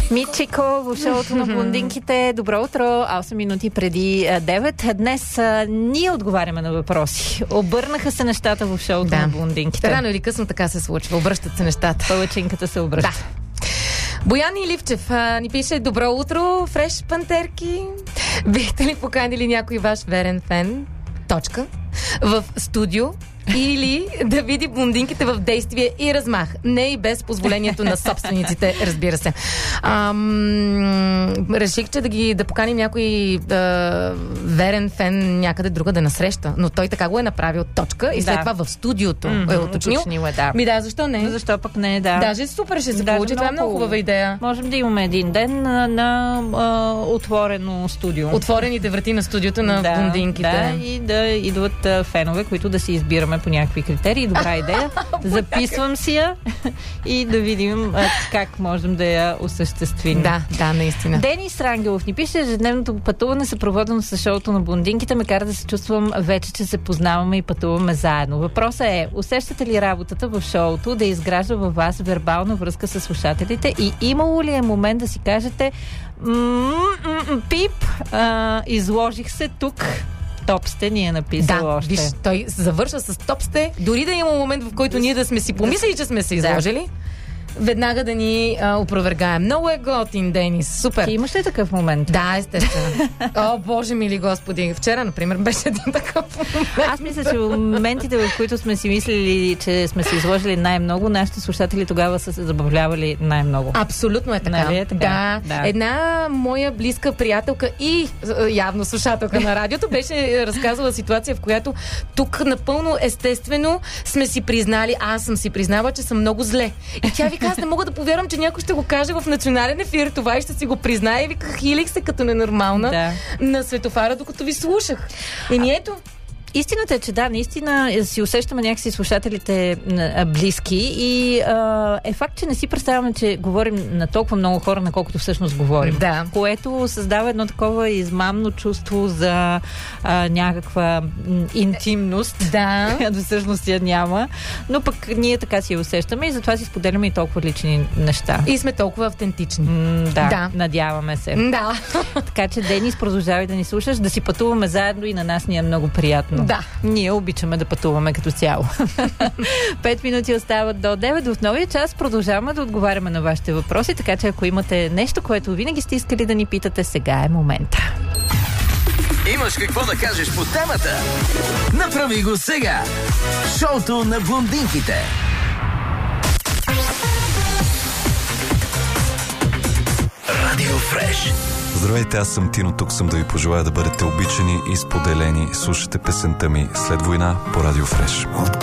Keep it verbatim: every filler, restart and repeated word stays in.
Мичико в шоуто на блондинките. Добро утро, осем минути преди девет. Днес а, ние отговаряме на въпроси. Обърнаха се нещата в шоуто да. на блондинките. Рано или късно така се случва. Обръщат се нещата. Палачинката се обръща. Да. Боян Иливчев а, ни пише: добро утро, фреш пантерки. Бихте ли поканили някой ваш верен фен? Точка. В студио или да види блондинките в действие и размах. Не и без позволението на собствениците, разбира се. Ам, реших, че да ги да поканим някой а, верен фен някъде друга да насреща. Но той така го е направил, точка. И след да. това в студиото mm-hmm, е уточнил. уточнил е, да. Ми да, защо не? Защо пък не, да. Даже супер ще се Даже получи. Това е много хубава идея. Можем да имаме един ден на, на а, отворено студио. Отворените врати на студиото на да, блондинките. Да, и да идват а, фенове, които да си избираме по някакви критерии. Добра идея. Записвам си я и да видим а, как можем да я осъществим. Да, да, наистина. Денис Рангелов ни пише: ежедневното пътуване, съпроводено с шоуто на блондинките, ме кара да се чувствам вече, че се познаваме и пътуваме заедно. Въпросът е: усещате ли работата в шоуто да изгражда във вас вербална връзка с слушателите и имало ли е момент да си кажете: пип, а, изложих се тук. Топсте ни е написал да, още. Виж, той завършва с топсте. Дори да има момент, в който ние да сме си помислили, че сме се изложили, да. веднага да ни а, опровергаем. Много е готин, Денис. Супер. Ти имаш ли такъв момент? Да, естествено. О, Боже мили Господи. Вчера, например, беше един такъв момент. Аз мисля, че в моментите, в които сме си мислили, че сме се изложили най-много, нашите слушатели тогава са се забавлявали най-много. Абсолютно е така. Нали е така? Да. да. Една моя близка приятелка и явно слушателка на радиото беше разказала ситуация, в която тук напълно естествено сме си признали, аз съм си признала, че съм много зле. И тя вика: аз не мога да повярвам, че някой ще го каже в национален ефир това и ще си го признае. И вика: хилих се като ненормална да. на светофара, докато ви слушах. И ми ето. Истината е, че да, наистина си усещаме някакси слушателите а, близки и а, е факт, че не си представяме, че говорим на толкова много хора, на колкото всъщност говорим. Да. Което създава едно такова измамно чувство за а, някаква м, интимност, да. която всъщност я няма. Но пък ние така си я усещаме и затова си споделяме и толкова лични неща. И сме толкова автентични. М, да, да, надяваме се. Да. Така че, Денис, продължавай да ни слушаш, да си пътуваме заедно и на нас ни е много приятно. Да. Ние обичаме да пътуваме като цяло. Пет минути остават до девет. В новия час продължаваме да отговаряме на вашите въпроси, така че ако имате нещо, което винаги сте искали да ни питате, сега е момента. Имаш какво да кажеш по темата? Направи го сега! Шоуто на блондинките. Радио Фреш. Здравейте, аз съм Тино, тук съм да ви пожелая да бъдете обичани и споделени. Слушате песента ми "След война" по Радио Фреш.